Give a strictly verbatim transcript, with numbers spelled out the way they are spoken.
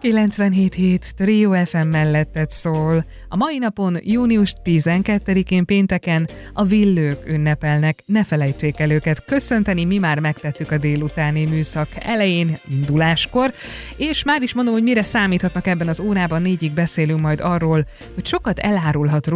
kilencvenhét hét Trio ef em melletted szól. A mai napon, június tizenkettedikén pénteken a villők ünnepelnek. Ne felejtsék el őket köszönteni, mi már megtettük a délutáni műszak elején, induláskor, és már is mondom, hogy mire számíthatnak ebben az órában, négyig beszélünk majd arról, hogy sokat elárulhat